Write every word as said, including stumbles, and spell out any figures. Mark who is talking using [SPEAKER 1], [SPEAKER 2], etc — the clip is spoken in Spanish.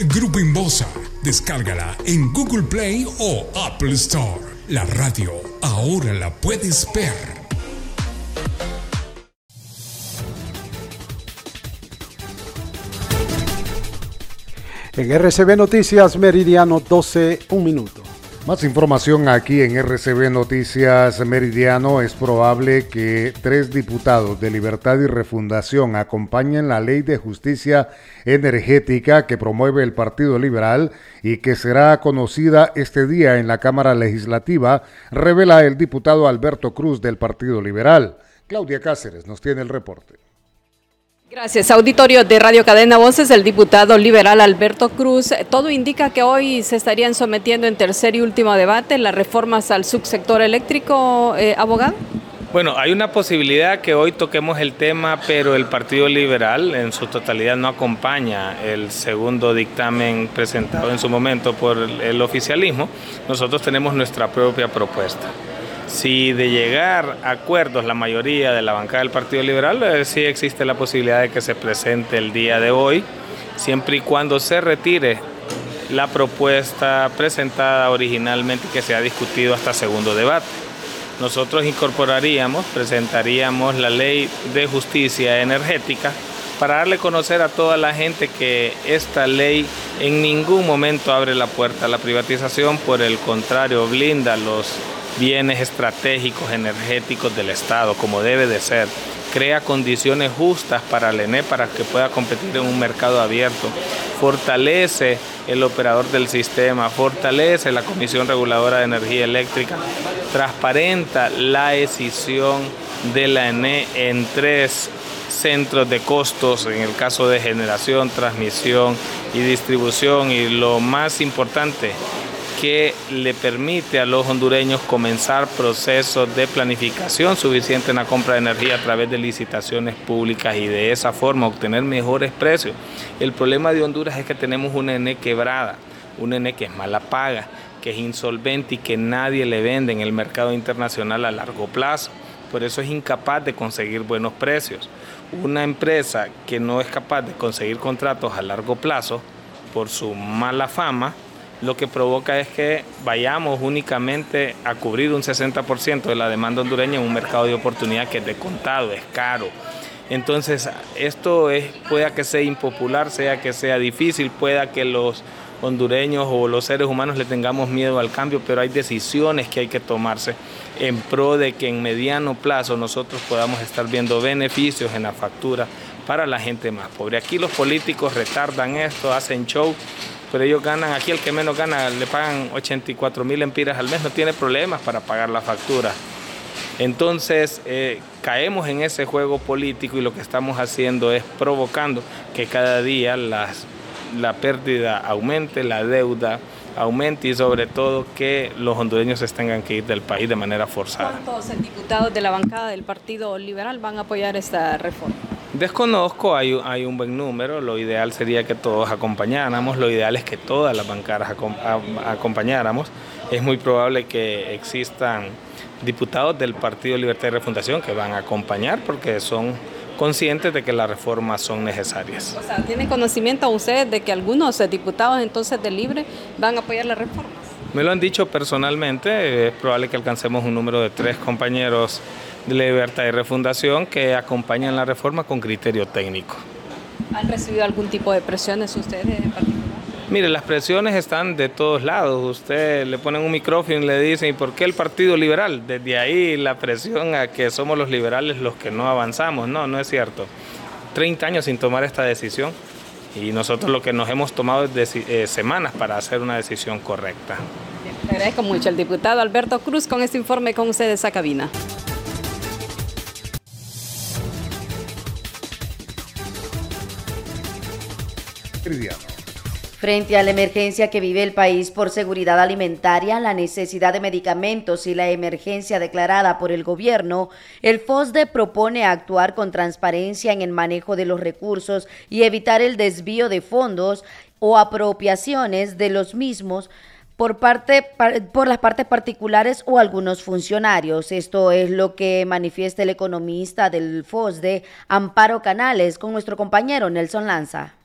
[SPEAKER 1] Grupo Inbosa. Descárgala en Google Play o Apple Store. La radio ahora la puedes ver.
[SPEAKER 2] En R C B Noticias, Meridiano doce, un minuto.
[SPEAKER 3] Más información aquí en R C B Noticias Meridiano. Es probable que tres diputados de Libertad y Refundación acompañen la ley de justicia energética que promueve el Partido Liberal y que será conocida este día en la Cámara Legislativa, revela el diputado Alberto Cruz del Partido Liberal. Claudia Cáceres nos tiene el reporte.
[SPEAKER 4] Gracias. Auditorio de Radio Cadena Voces, el diputado liberal Alberto Cruz. Todo indica que hoy se estarían sometiendo en tercer y último debate las reformas al subsector eléctrico, eh, abogado.
[SPEAKER 5] Bueno, hay una posibilidad que hoy toquemos el tema, pero el Partido Liberal en su totalidad no acompaña el segundo dictamen presentado en su momento por el oficialismo. Nosotros tenemos nuestra propia propuesta. Si de llegar a acuerdos la mayoría de la bancada del Partido Liberal, eh, sí existe la posibilidad de que se presente el día de hoy, siempre y cuando se retire la propuesta presentada originalmente y que se ha discutido hasta segundo debate. Nosotros incorporaríamos, presentaríamos la ley de justicia energética para darle a conocer a toda la gente que esta ley en ningún momento abre la puerta a la privatización, por el contrario, blinda los bienes estratégicos energéticos del Estado, como debe de ser, crea condiciones justas para el E N E para que pueda competir en un mercado abierto, fortalece el operador del sistema, fortalece la Comisión Reguladora de Energía Eléctrica, transparenta la decisión de la E N E en tres centros de costos, en el caso de generación, transmisión y distribución, y lo más importante, que le permite a los hondureños comenzar procesos de planificación suficiente en la compra de energía a través de licitaciones públicas y de esa forma obtener mejores precios. El problema de Honduras es que tenemos una E N E quebrada, una E N E que es mala paga, que es insolvente y que nadie le vende en el mercado internacional a largo plazo. Por eso es incapaz de conseguir buenos precios. Una empresa que no es capaz de conseguir contratos a largo plazo por su mala fama, lo que provoca es que vayamos únicamente a cubrir un sesenta por ciento de la demanda hondureña en un mercado de oportunidad que es de contado, es caro. Entonces, esto es, pueda que sea impopular, sea que sea difícil, pueda que los hondureños o los seres humanos le tengamos miedo al cambio, pero hay decisiones que hay que tomarse en pro de que en mediano plazo nosotros podamos estar viendo beneficios en la factura para la gente más pobre. Aquí los políticos retardan esto, hacen show, pero ellos ganan, aquí el que menos gana le pagan ochenta y cuatro mil empiras al mes, no tiene problemas para pagar la factura. Entonces eh, caemos en ese juego político y lo que estamos haciendo es provocando que cada día las, la pérdida aumente, la deuda aumente y sobre todo que los hondureños se tengan que ir del país de manera forzada.
[SPEAKER 4] ¿Cuántos diputados de la bancada del Partido Liberal van a apoyar esta reforma?
[SPEAKER 5] Desconozco, hay, hay un buen número, lo ideal sería que todos acompañáramos, lo ideal es que todas las bancadas acompañáramos. Es muy probable que existan diputados del Partido Libertad y Refundación que van a acompañar porque son conscientes de que las reformas son necesarias.
[SPEAKER 4] O sea, ¿tiene conocimiento ustedes de que algunos diputados entonces de Libre van a apoyar las reformas?
[SPEAKER 5] Me lo han dicho personalmente, es probable que alcancemos un número de tres compañeros de Libertad y Refundación que acompañan la reforma con criterio técnico.
[SPEAKER 4] ¿Han recibido algún tipo de presiones ustedes en particular?
[SPEAKER 5] Mire, las presiones están de todos lados. Usted le ponen un micrófono y le dicen, ¿y por qué el Partido Liberal? Desde ahí la presión a que somos los liberales los que no avanzamos. No, no es cierto. treinta años sin tomar esta decisión y nosotros lo que nos hemos tomado es eh, semanas para hacer una decisión correcta.
[SPEAKER 4] Le agradezco mucho al diputado Alberto Cruz con este informe con ustedes a cabina.
[SPEAKER 6] Frente a la emergencia que vive el país por seguridad alimentaria, la necesidad de medicamentos y la emergencia declarada por el gobierno, el FOSDE propone actuar con transparencia en el manejo de los recursos y evitar el desvío de fondos o apropiaciones de los mismos por parte por las partes particulares o algunos funcionarios. Esto es lo que manifiesta el economista del FOSDE, Amparo Canales, con nuestro compañero Nelson Lanza.